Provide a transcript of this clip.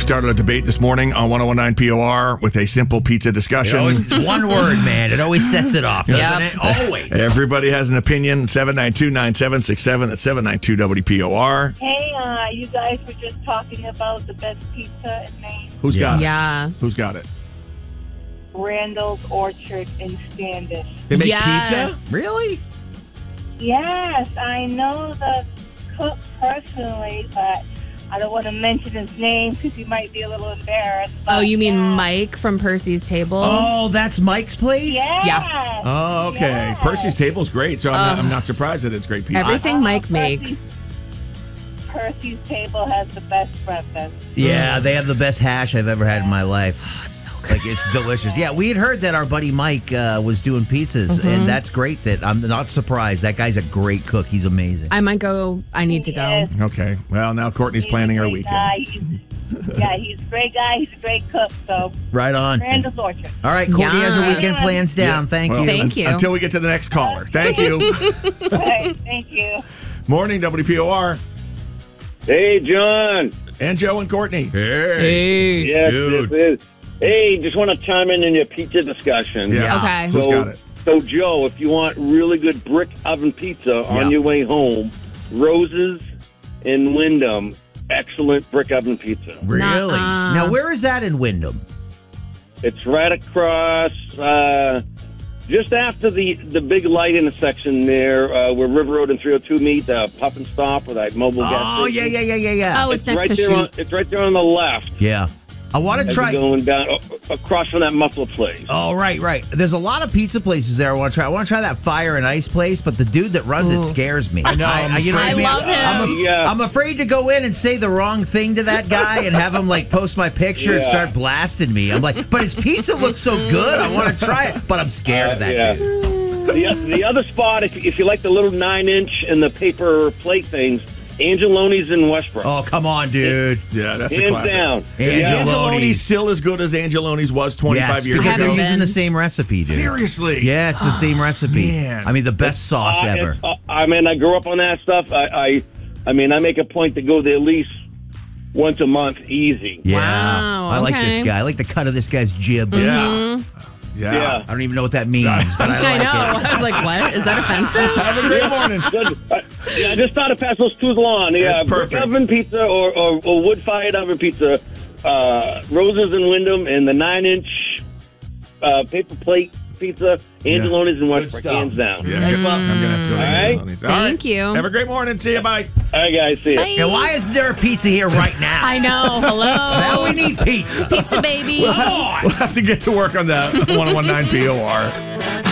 started a debate this morning on 1019 POR with a simple pizza discussion. One word, man. It always sets it off, doesn't it? Always. Everybody has an opinion. 792-9767. That's 792-WPOR. Hey, you guys were just talking about the best pizza in Maine. Who's got it? Yeah. Who's got it? Randall's Orchard in Standish. They make Yes. pizza? Really? Yes, I know the cook personally, but I don't want to mention his name because he might be a little embarrassed. Oh, you mean yeah. Mike from Percy's Table? Oh, that's Mike's place? Yes. Yeah. Oh, okay. Yes. Percy's Table's great, so I'm not surprised that it's great pizza. Everything Mike Percy's- makes. Percy's Table has the best breakfast. Yeah, they have the best hash I've ever had in my life. Oh, it's so good. Like, it's delicious. Yeah, we had heard that our buddy Mike was doing pizzas, and that's great. That I'm not surprised. That guy's a great cook. He's amazing. I might go. I need to go. Yes. Okay. Well, now Courtney's planning her weekend. He's a great guy. He's a great cook. So, Right on. Randall's Orchard. All right, Courtney has her Yes. weekend plans down. Yeah. Thank Well, you. Thank you. Until we get to the next caller. Thank you. All right, thank you. Morning, WPOR. Hey, John. And Joe and Courtney. Hey. Yes, Dude. this is. Hey, just want to chime in your pizza discussion. Yeah. Okay. Who's So- got it? So, Joe, if you want really good brick oven pizza Yeah. on your way home, Roses in Wyndham, excellent brick oven pizza. Really? Nuh-uh. Now, where is that in Wyndham? It's right across, just after the big light intersection there, where River Road and 302 meet, the Puff and Stop with that mobile gas Oh, station. yeah. Oh, it's next right to there Shoots. it's right there on the left. Yeah. I want to As try. you're going down across from that muffler place. Oh, right. There's a lot of pizza places there I want to try. I want to try that Fire and Ice place, but the dude that runs it scares me. I know, You know what I I mean? love him. Yeah. I'm afraid to go in and say the wrong thing to that guy and have him like post my picture and Yeah. start blasting me. I'm like, but his pizza looks so good. I want to try it, but I'm scared of that yeah. dude. The other spot, if you like the little 9-inch and the paper plate things, Angeloni's in Westbrook. Oh, come on, dude. Yeah, that's a Hands classic. down. Is Angeloni's. Angeloni's still as good as Angeloni's was 25 Yes, years because ago? they're Haven't using been. the same recipe, dude. Seriously? Yeah, it's the same recipe. man. I mean, the best sauce ever. I mean, I grew up on that stuff. I mean, I make a point to go there at least once a month, easy. Yeah. Wow, I like this okay. guy. I like the cut of this guy's jib. Yeah. Yeah. I don't even know what that means, but I I like know. it. I was like, what? Is that offensive? Have a great morning. Good. I just thought to pass those two along. Yeah, That's brick perfect. oven pizza or wood-fired oven pizza. Roses in Wyndham and the 9-inch paper plate pizza. Angeloni's in Westbrook, hands down. Yeah, I'm going to have to go to All right. Angeloni's. Thank you. Have a great morning. See you. Bye. All right, guys. See ya. Bye. And why isn't there a pizza here right now? I know. Now Hello. we need pizza. Pizza baby. We'll have to get to work on that. 1019 POR.